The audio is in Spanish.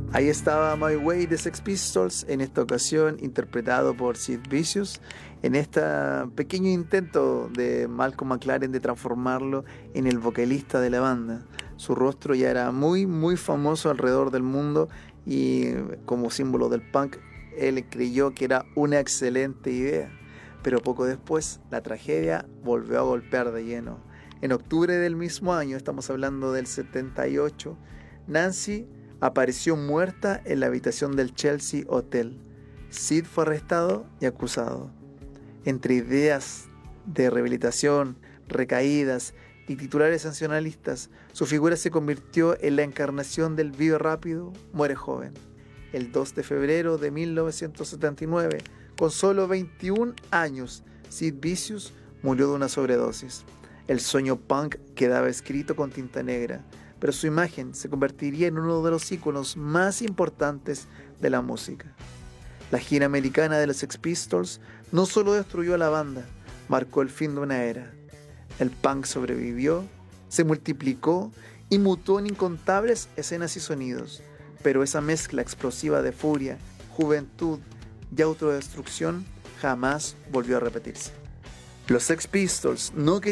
Ahí estaba My Way de Sex Pistols, en esta ocasión interpretado por Sid Vicious, en este pequeño intento de Malcolm McLaren de transformarlo en el vocalista de la banda. Su rostro ya era muy famoso alrededor del mundo y como símbolo del punk, él creyó que era una excelente idea. Pero poco después, la tragedia volvió a golpear de lleno. En octubre del mismo año, estamos hablando del 78, Nancy apareció muerta en la habitación del Chelsea Hotel. Sid fue arrestado y acusado. Entre ideas de rehabilitación, recaídas y titulares sancionalistas, su figura se convirtió en la encarnación del vive rápido, muere joven. El 2 de febrero de 1979, con solo 21 años, Sid Vicious murió de una sobredosis. El sueño punk quedaba escrito con tinta negra, pero su imagen se convertiría en uno de los íconos más importantes de la música. La gira americana de los Sex Pistols no solo destruyó a la banda, marcó el fin de una era. El punk sobrevivió, se multiplicó y mutó en incontables escenas y sonidos, pero esa mezcla explosiva de furia, juventud y autodestrucción jamás volvió a repetirse. Los Sex Pistols no querían